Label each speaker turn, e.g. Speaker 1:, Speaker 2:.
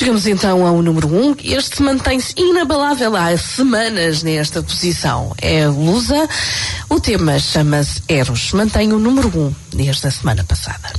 Speaker 1: Chegamos então ao número 1. Este mantém-se inabalável há semanas nesta posição. É a Lusa. O tema chama-se Eros. Mantém o número 1 desde a semana passada.